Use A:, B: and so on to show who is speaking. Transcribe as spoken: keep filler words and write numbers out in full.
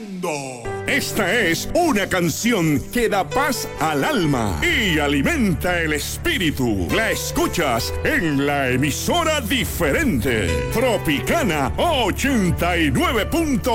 A: Esta es una canción que da paz al alma y alimenta el espíritu. La escuchas en la emisora diferente, Tropicana ochenta y nueve punto